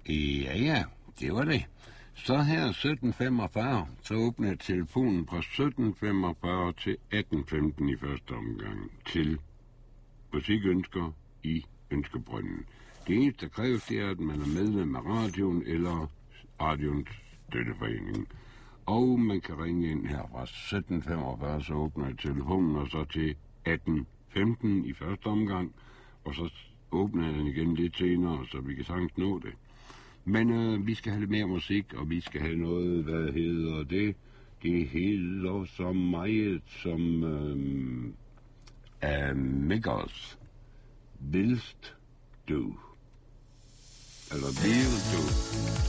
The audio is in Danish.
Ja, det var det. Så her 17.45, så åbner telefonen fra 17.45 til 18.15 i første omgang til musikønsker i Ønskebrønden. Det eneste, der kræves, det er, at man er medlem af radioen eller radioens støtteforening. Og man kan ringe ind her fra 17.45, så åbner telefonen, og så til 18.15 i første omgang, og så åbner den igen lidt senere, så vi kan sagtens nå det. Men vi skal have lidt mere musik, og vi skal have noget, hvad hedder det? Det hedder så meget som Mikkels Willst du? Eller Will du?